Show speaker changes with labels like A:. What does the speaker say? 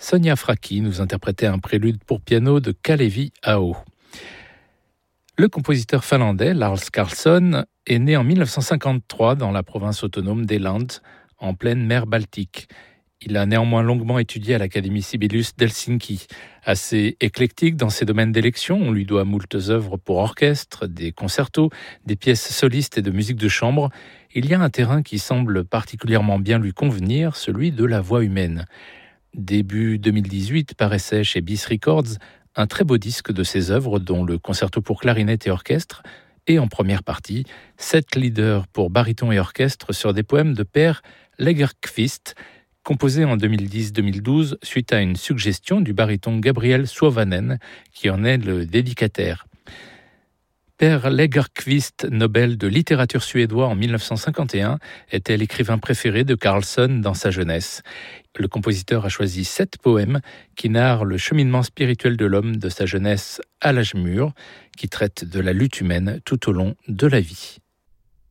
A: Sonia Fracchi nous interprétait un prélude pour piano de Kalevi Aho. Le compositeur finlandais Lars Karlsson est né en 1953 dans la province autonome des Landes, en pleine mer Baltique. Il a néanmoins longuement étudié à l'Académie Sibelius d'Helsinki. Assez éclectique dans ses domaines d'élection, on lui doit moultes œuvres pour orchestre, des concertos, des pièces solistes et de musique de chambre. Il y a un terrain qui semble particulièrement bien lui convenir, celui de la voix humaine. Début 2018 paraissait chez Bis Records un très beau disque de ses œuvres, dont le concerto pour clarinette et orchestre, et en première partie, 7 leaders pour baryton et orchestre sur des poèmes de Per Lagerkvist, composé en 2010-2012 suite à une suggestion du baryton Gabriel Suovanen, qui en est le dédicataire. Per Lagerkvist, Nobel de littérature suédois en 1951, était l'écrivain préféré de Karlsson dans sa jeunesse. Le compositeur a choisi 7 poèmes qui narrent le cheminement spirituel de l'homme de sa jeunesse à l'âge mûr, qui traitent de la lutte humaine tout au long de la vie.